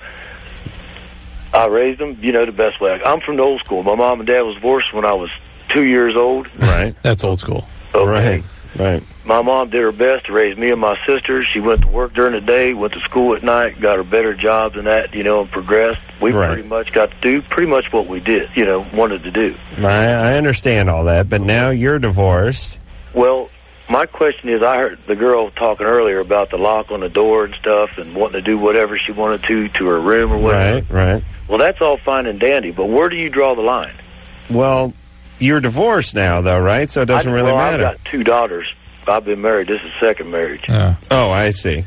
I raised them, the best way. I'm from the old school. My mom and dad was divorced when I was 2 years old. Right. That's old school. Okay. Right. My mom did her best to raise me and my sister. She went to work during the day, went to school at night, got her better jobs than that, and progressed. We pretty much got to do pretty much what we did, wanted to do. I understand all that, but now you're divorced. Well, my question is, I heard the girl talking earlier about the lock on the door and stuff and wanting to do whatever she wanted to her room or whatever. Right. Well, that's all fine and dandy, but where do you draw the line? Well, you're divorced now, though, right? So it doesn't really matter. I've got 2 daughters. I've been married. This is second marriage. Oh, I see.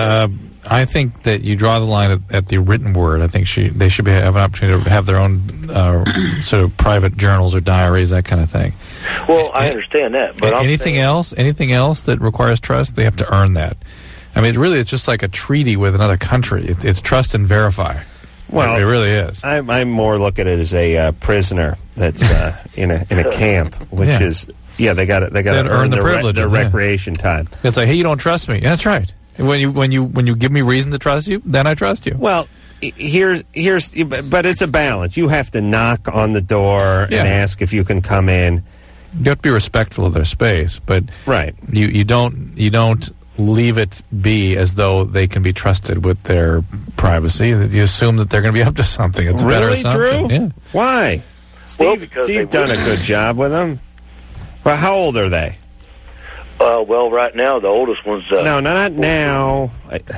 I think that you draw the line at the written word. I think they should have an opportunity to have their own sort of private journals or diaries, that kind of thing. Well, I understand that, but anything else that requires trust, they have to earn that. I mean, it's just like a treaty with another country. It's trust and verify. Well, it really is. I more look at it as a prisoner that's in a camp, which is they got to earn the privileges, their recreation time. It's like, hey, you don't trust me. That's right. When you give me reason to trust you, then I trust you. Well, here's but it's a balance. You have to knock on the door and ask if you can come in. You have to be respectful of their space, but you don't leave it be as though they can be trusted with their privacy. You assume that they're going to be up to something. It's a better assumption. Drew? Yeah. Why? Steve done a good job with them. Well, how old are they? Well, right now, the oldest one's... no, not now.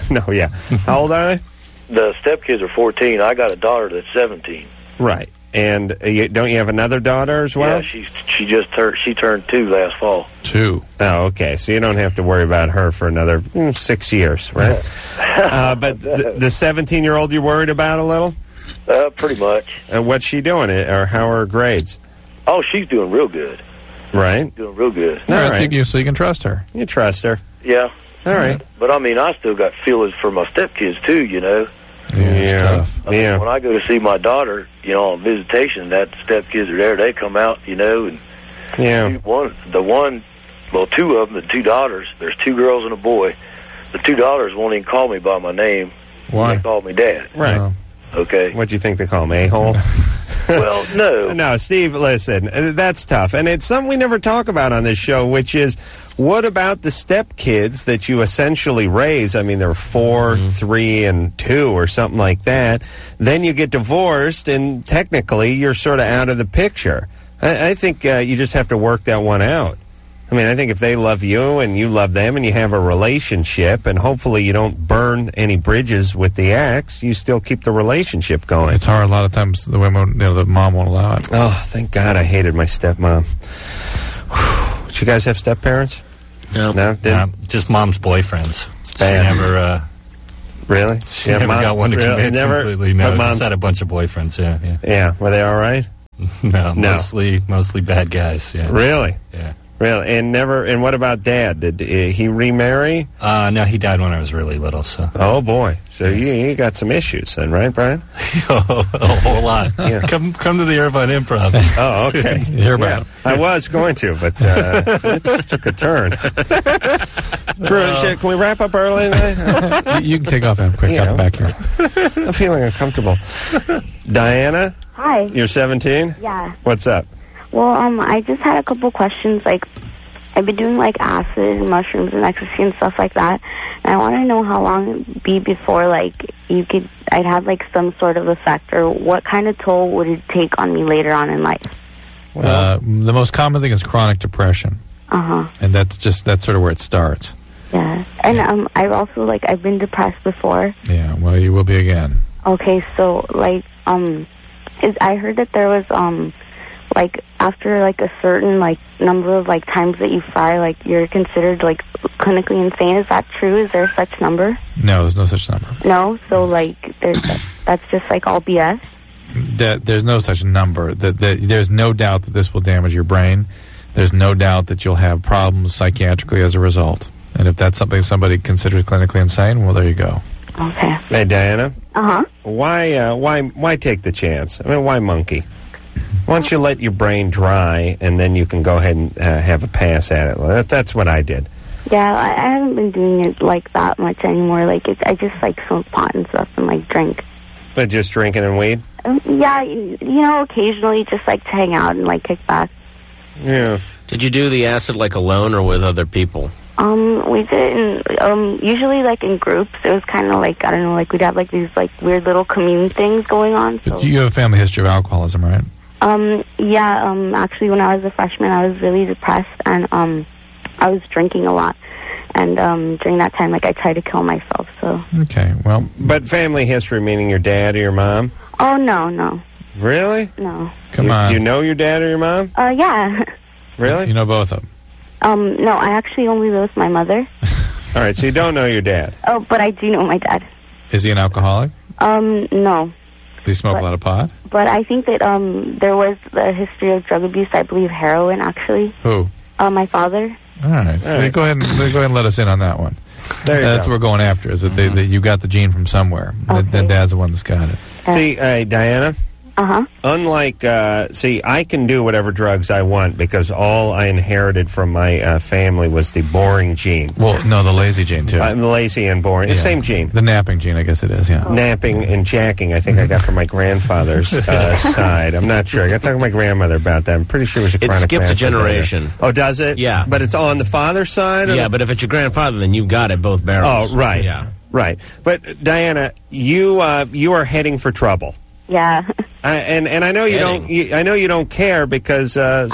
How old are they? The stepkids are 14. I got a daughter that's 17. Right. And don't you have another daughter as well? Yeah, she turned 2 last fall. 2. Oh, okay. So you don't have to worry about her for another 6 years, right? But the 17-year-old you're worried about a little? Pretty much. And what's she doing? Or how are her grades? Oh, she's doing real good. Right. Doing real good. All right. So you can trust her. You trust her. Yeah. All right. But, I still got feelings for my stepkids, too, Yeah, it's tough. When I go to see my daughter, on visitation, that stepkids are there. They come out, and two of them, the 2 daughters, there's 2 girls and a boy. The 2 daughters won't even call me by my name. Why? They call me Dad. Right. Okay. What do you think they call me, a-hole? Well, no. No, Steve, listen, that's tough. And it's something we never talk about on this show, which is, what about the stepkids that you essentially raise? I mean, they're 4, 3, and 2 or something like that. Then you get divorced, and technically you're sort of out of the picture. I think you just have to work that one out. I mean, I think if they love you and you love them and you have a relationship, and hopefully you don't burn any bridges with the ex, you still keep the relationship going. It's hard. A lot of times the women, the mom won't allow it. Oh, thank God I hated my stepmom. Whew. Did you guys have step-parents? No. No? Just mom's boyfriends. Bad. She never... Really? She never got one to commit completely. No, but just had a bunch of boyfriends, yeah. Yeah, were they all right? No, mostly bad guys, yeah. Really? Yeah. Really? And what about Dad? Did he remarry? No, he died when I was really little, so. Oh, boy. So you got some issues then, right, Brian? A whole lot. Yeah. Come to the Irvine Improv. Oh, okay. Yeah, I was going to, but it took a turn. Drew, can we wrap up early tonight? You can take off, Em, quick, out the back here. I'm feeling uncomfortable. Diana? Hi. You're 17? Yeah. What's up? Well, I just had a couple questions. Like, I've been doing, like, acid and mushrooms and ecstasy and stuff like that. And I want to know how long it would be before, like, I'd have, like, some sort of effect, or what kind of toll would it take on me later on in life? The most common thing is chronic depression. Uh-huh. And that's sort of where it starts. Yeah. And I've also, like, I've been depressed before. Yeah, well, you will be again. Okay, so, like, I heard that there was, like, after, like, a certain, like, number of, like, times that you fry, like, you're considered, like, clinically insane. Is that true? Is there such number? No, there's no such number. No? So, like, that's just, like, all BS? There's no such number. There's no doubt that this will damage your brain. There's no doubt that you'll have problems psychiatrically as a result. And if that's something somebody considers clinically insane, well, there you go. Okay. Hey, Diana? Uh-huh. Why take the chance? I mean, why monkey? Why don't you let your brain dry, and then you can go ahead and have a pass at it? That's what I did. Yeah, I haven't been doing it, like, that much anymore. Like, I just, like, smoke pot and stuff and, like, drink. But just drinking and weed? Yeah, you know, occasionally just, like, to hang out and, like, kick back. Yeah. Did you do the acid, like, alone or with other people? We did usually, like, in groups. It was kind of like, I don't know, like, we'd have, like, these, like, weird little commune things going on. But you have a family history of alcoholism, right? Yeah, actually, when I was a freshman, I was really depressed, and, I was drinking a lot. And, during that time, like, I tried to kill myself, so. Okay, well. But family history, meaning your dad or your mom? Oh, no. Really? No. Come on. Do you know your dad or your mom? Yeah. Really? You know both of them? No, I actually only live with my mother. All right, so you don't know your dad? Oh, but I do know my dad. Is he an alcoholic? No. Does he smoke a lot of pot? But I think that, there was a history of drug abuse, I believe heroin, actually. Who? My father. All right. Go ahead and let us in on that one. That's what we're going after, is that, that you got the gene from somewhere. Okay. That Dad's the one that's got it. See, Diana? Uh-huh. Unlike, I can do whatever drugs I want because all I inherited from my family was the boring gene. Well, no, the lazy gene, too. I'm lazy and boring. Yeah. The same gene. The napping gene, I guess it is, yeah. Napping and jacking, I think I got from my grandfather's side. I'm not sure. I got to talk to my grandmother about that. I'm pretty sure it was a chronic skips a masturbator. generation. Oh, does it? Yeah. But it's on the father's side? Yeah, but if it's your grandfather, then you've got it, both barrels. Oh, right. Yeah. Right. But, Diana, you are heading for trouble. Yeah. And I know you don't. I know you don't care because.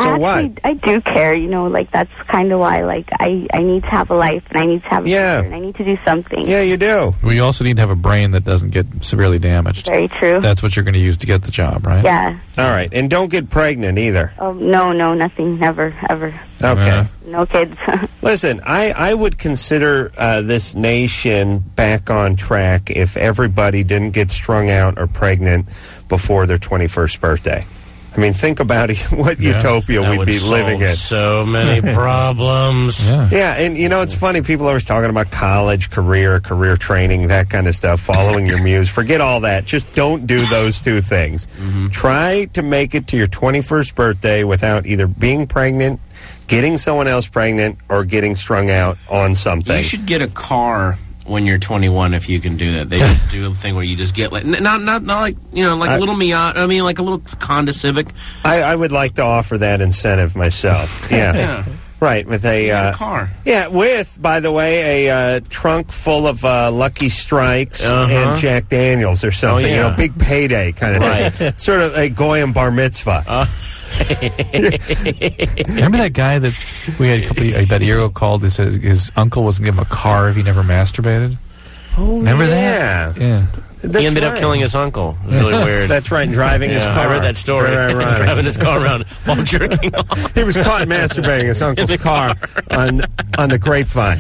I do care. You know, like that's kind of why. Like I need to have a life, and I need to have a future, and I need to do something. Yeah, you do. Well, you also need to have a brain that doesn't get severely damaged. Very true. That's what you're going to use to get the job, right? Yeah. All right, and don't get pregnant either. Oh no, nothing, never, ever. Okay. No kids. Listen, I would consider this nation back on track if everybody didn't get strung out or pregnant before their 21st birthday. I mean, think about what utopia That we'd would be living in. So many problems. Yeah, and you know, it's funny. People are always talking about college, career training, that kind of stuff, following your muse. Forget all that. Just don't do those two things. Try to make it to your 21st birthday without either being pregnant, getting someone else pregnant, or getting strung out on something. You should get a car when you're 21 if you can do that. They just do a thing where you just get like not like like a little Miata. I mean, like a little Honda Civic. I would like to offer that incentive myself. Yeah. Yeah. Right, with a car. Yeah, with, by the way, a trunk full of Lucky Strikes and Jack Daniels or something. Oh, yeah. Big payday kind of thing. Sort of a Goyim bar mitzvah. Remember that guy that we had about a year ago called that says his uncle wasn't give him a car if he never masturbated? Oh, remember that? Yeah. He ended up killing his uncle. It was really weird. That's right, and driving his car. I read that story. Driving his car around while jerking off. He was caught masturbating his uncle's car on the grapevine.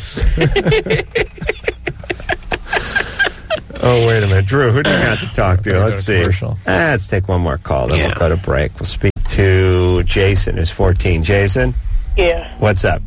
Oh, wait a minute. Drew, who do you got to talk to? Let's see. Let's take one more call, then we'll go to break. We'll speak to Jason, who's 14. Jason? Yeah. What's up?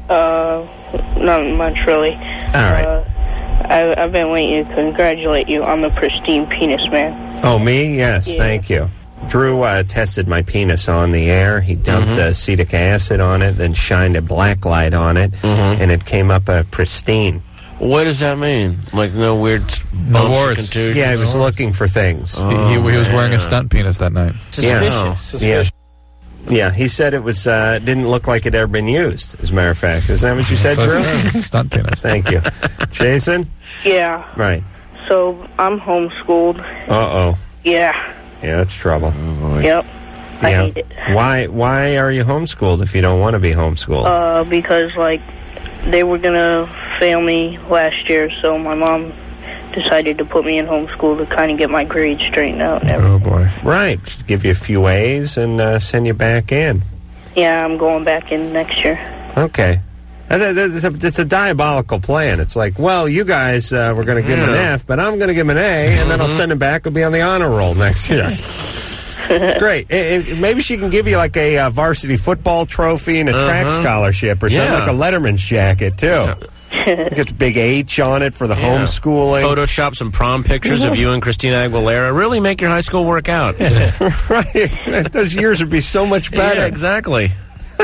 Not much, really. All right. I've been waiting to congratulate you on the pristine penis, man. Oh, me? Yes, thank you. Drew tested my penis on the air. He dumped acetic acid on it, then shined a black light on it, and it came up pristine. What does that mean? Like no weird No warts. contusions? Yeah, he was looking for things. He was wearing a stunt penis that night. Suspicious. Yeah, he said it was didn't look like it had ever been used, as a matter of fact. Is that what you said, Drew? Stunt penis. Thank you. Jason? Yeah. Right. So I'm homeschooled. Uh-oh. Yeah. Yeah, that's trouble. Yep. I hate it. Why are you homeschooled if you don't want to be homeschooled? Because, like, they were going to fail me last year, so my mom decided to put me in homeschool to kind of get my grades straightened out and everything. Oh, boy. Right. Give you a few A's and send you back in. Yeah, I'm going back in next year. Okay. It's a diabolical plan. It's like, well, you guys were going to give him an F, but I'm going to give him an A, and then I'll send him back. He'll be on the honor roll next year. Great. Maybe she can give you like a varsity football trophy and a track scholarship or something, like a Letterman's jacket, too. Get the big H on it for the homeschooling. Photoshop some prom pictures of you and Christina Aguilera. Really make your high school work out. Right. Those years would be so much better. Yeah, exactly.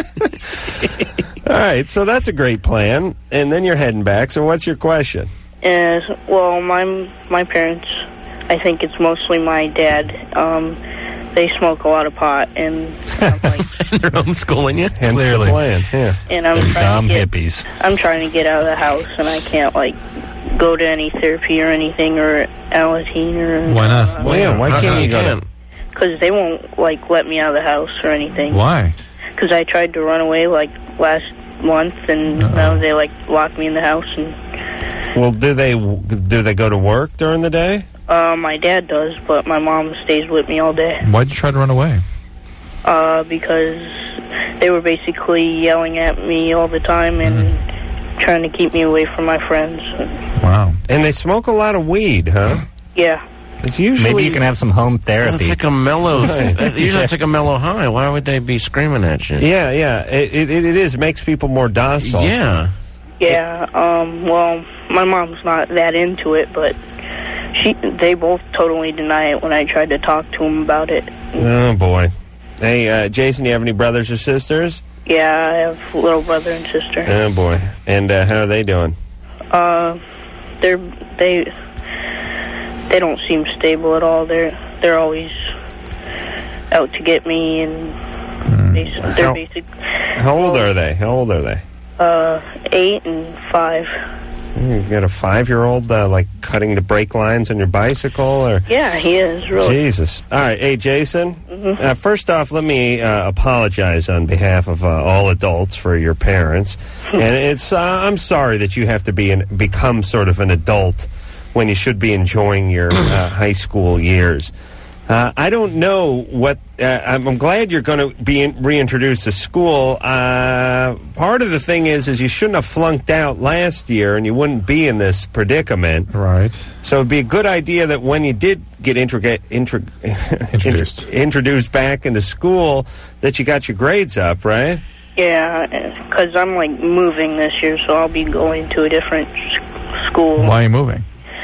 All right, so that's a great plan. And then you're heading back. So what's your question? Well, my parents, I think it's mostly my dad. They smoke a lot of pot, and I'm like, they're homeschooling you. Hence the plan. Yeah. And I'm dumb hippies. I'm trying to get out of the house, and I can't like go to any therapy or anything or Alateen or. Why not? Well, yeah. Why can't you go to? Because they won't like let me out of the house or anything. Why? Because I tried to run away like last month, and now they like locked me in the house. And well, do they go to work during the day? My dad does, but my mom stays with me all day. Why'd you try to run away? Because they were basically yelling at me all the time and trying to keep me away from my friends. Wow. And they smoke a lot of weed, huh? Yeah. It's usually maybe you can have some home therapy. It's like a mellow. Usually it's like a mellow high. Why would they be screaming at you? Yeah, yeah. It is. It makes people more docile. Yeah. Yeah. Well, my mom's not that into it, but they both totally deny it when I tried to talk to them about it. Oh boy. Hey, Jason, do you have any brothers or sisters? Yeah, I have a little brother and sister. Oh boy. And how are they doing? They don't seem stable at all. They're always out to get me, and they're basic. How old are they? 8 and 5. You got a 5-year-old like cutting the brake lines on your bicycle, or? Yeah, he is really. Jesus. All right, hey Jason. First off, let me apologize on behalf of all adults for your parents, and it's I'm sorry that you have to become sort of an adult when you should be enjoying your high school years. I don't know what... I'm glad you're going to be reintroduced to school. Part of the thing is you shouldn't have flunked out last year, and you wouldn't be in this predicament. Right. So it'd be a good idea that when you did get introduced back into school, that you got your grades up, right? Yeah, because I'm, like, moving this year, so I'll be going to a different school. Why are you moving?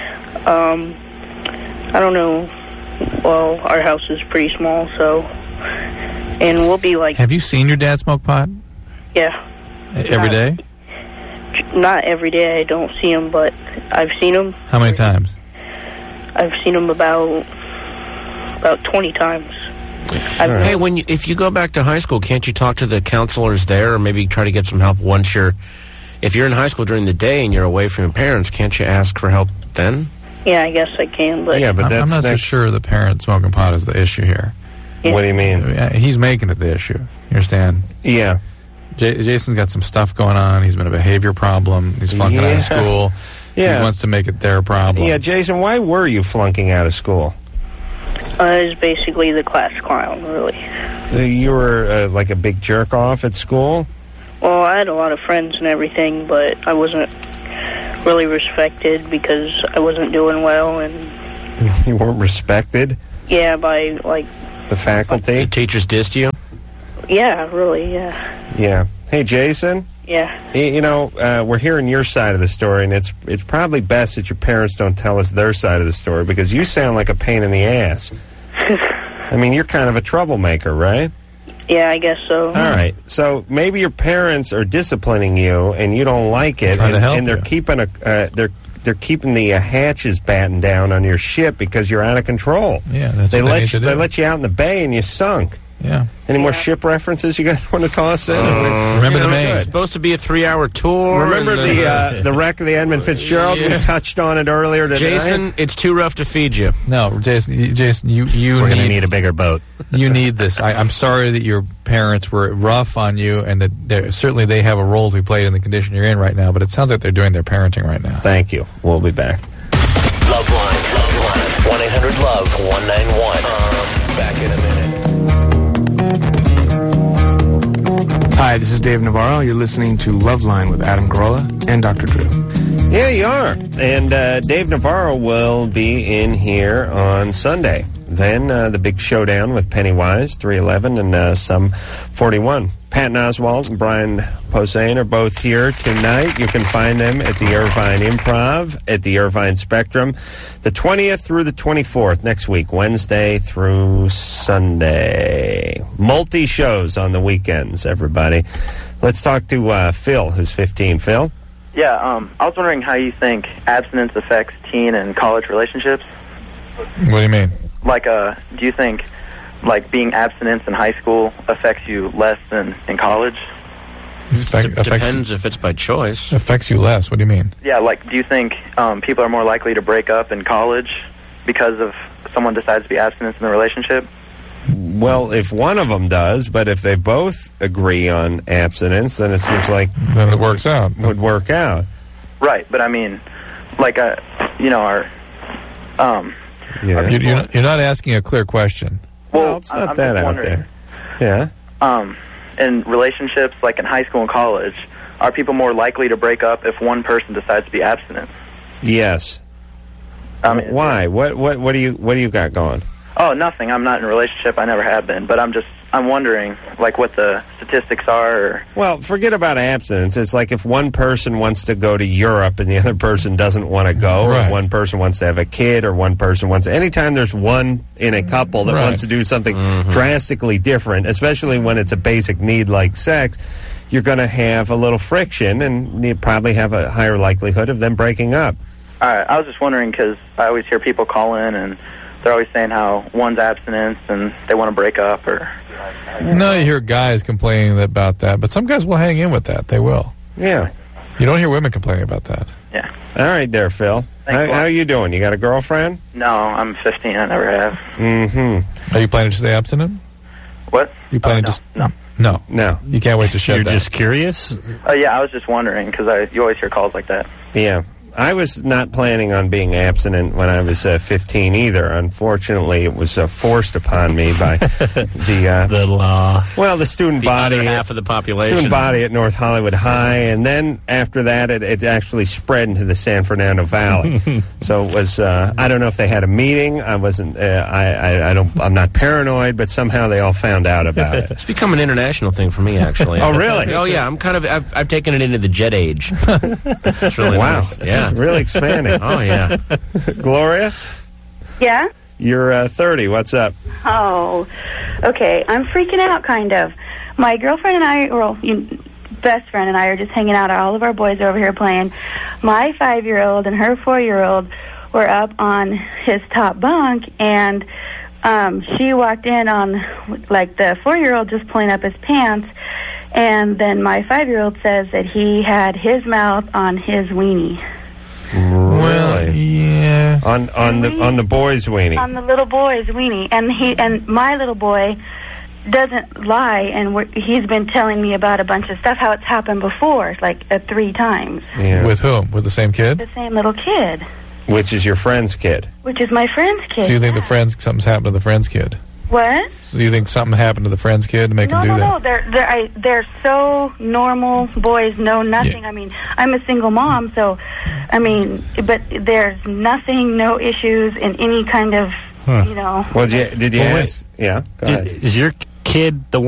I don't know. Well, our house is pretty small, so... And we'll be like... Have you seen your dad smoke pot? Yeah. Every day? Not every day. I don't see him, but I've seen him. How many times? I've seen him about 20 times. Hey, if you go back to high school, can't you talk to the counselors there, or maybe try to get some help once if you're in high school during the day and you're away from your parents? Can't you ask for help then? Yeah, I guess I can, but I'm not so sure the parent smoking pot is the issue here. What do you mean? He's making it the issue. You understand? Yeah. Jason's got some stuff going on. He's been a behavior problem. He's flunking out of school. Yeah. He wants to make it their problem. Yeah, Jason, why were you flunking out of school? I was basically the class clown, really. You were like a big jerk-off at school? Well, I had a lot of friends and everything, but I wasn't really respected because I wasn't doing well. And you weren't respected? Yeah, by, like... The faculty? The teachers dissed you? Yeah, really, yeah. Yeah. Hey, Jason? Yeah. You know, we're hearing your side of the story, and it's probably best that your parents don't tell us their side of the story, because you sound like a pain in the ass. I mean, you're kind of a troublemaker, right? Yeah, I guess so. All right. So maybe your parents are disciplining you, and you don't like it, and they're keeping they're keeping the hatches battened down on your ship because you're out of control. Yeah, that's they what let they you. They let you out in the bay, and you sunk. Yeah. Any more ship references you guys want to toss in? Remember the Maine. It's supposed to be a 3-hour tour. Remember the wreck of the Edmund Fitzgerald? Yeah. We touched on it earlier today. Jason, it's too rough to feed you. No, Jason, you We're going to need a bigger boat. You need this. I'm sorry that your parents were rough on you, and that certainly they have a role to play in the condition you're in right now, but it sounds like they're doing their parenting right now. Thank you. We'll be back. Loveline. 1-800-LOVE-191. Back in a minute. Hi, this is Dave Navarro. You're listening to Loveline with Adam Carolla and Dr. Drew. Yeah, you are. And Dave Navarro will be in here on Sunday. Then the big showdown with Pennywise, 311 and Sum 41. Patton Oswalt and Brian Posehn are both here tonight. You can find them at the Irvine Improv, at the Irvine Spectrum, the 20th through the 24th next week, Wednesday through Sunday. Multi-shows on the weekends, everybody. Let's talk to Phil, who's 15. Phil? Yeah, I was wondering how you think abstinence affects teen and college relationships. What do you mean? Like, do you think, like, being abstinent in high school affects you less than in college? Depends if it's by choice. Affects you less. What do you mean? Yeah, like, do you think people are more likely to break up in college because of someone decides to be abstinent in the relationship? Well, if one of them does, but if they both agree on abstinence, then it seems like... Then it works out. Would work out. Right, but I mean, like, you know, our... Yeah. You're not asking a clear question. Well, it's not that out there. Yeah. In relationships, like in high school and college, are people more likely to break up if one person decides to be abstinent? Yes. Why? What do you got going? Oh, nothing. I'm not in a relationship. I never have been. But I'm wondering, like, what the statistics are. Or... Well, forget about abstinence. It's like if one person wants to go to Europe and the other person doesn't want to go, right. Or one person wants to have a kid, or one person wants... Anytime there's one in a couple that right. wants to do something drastically different, especially when it's a basic need like sex, you're going to have a little friction, and you probably have a higher likelihood of them breaking up. All right. I was just wondering because I always hear people call in and they're always saying how one's abstinence and they want to break up or... No, you hear guys complaining about that, but some guys will hang in with that. They will. Yeah. You don't hear women complaining about that. Yeah. All right there, Phil. How are you doing? You got a girlfriend? No, I'm 15. I never have. Mm-hmm. Are you planning to stay abstinent? What? You planning No. No. You can't wait to shed You're that. just curious? Yeah, I was just wondering because you always hear calls like that. Yeah. I was not planning on being abstinent when I was 15 either. Unfortunately, it was forced upon me by the law. Well, the student The body, other half of the population. student body at North Hollywood High, and then after that, it actually spread into the San Fernando Valley. So it was. I don't know if they had a meeting. I wasn't. I'm not paranoid, but somehow they all found out about it. It's become an international thing for me, actually. Oh, really? Oh, yeah. I've taken it into the jet age. It's really Wow. nice. Yeah. Really expanding. Oh, yeah. Gloria, Yeah? you're 30. What's up? Oh, okay. I'm freaking out, kind of. My girlfriend and I, best friend and I are just hanging out. All of our boys are over here playing. My 5-year-old and her 4-year-old were up on his top bunk, and she walked in on, like, the 4-year-old just pulling up his pants, and then my 5-year-old says that he had his mouth on his weenie. Really? Yeah. On the boy's weenie. On the little boy's weenie, and my little boy doesn't lie, and he's been telling me about a bunch of stuff, how it's happened before, like 3 times. Yeah. With whom? With the same kid? The same little kid. Which is your friend's kid? Which is my friend's kid. So you think something's happened to the friend's kid? What? So you think something happened to the friend's kid to make him do that? No, they're so normal boys, know nothing. Yeah. I mean, I'm a single mom, so, I mean, but there's nothing, no issues in any kind of, you know. Well, did you ask? Yeah, go ahead. Is your kid the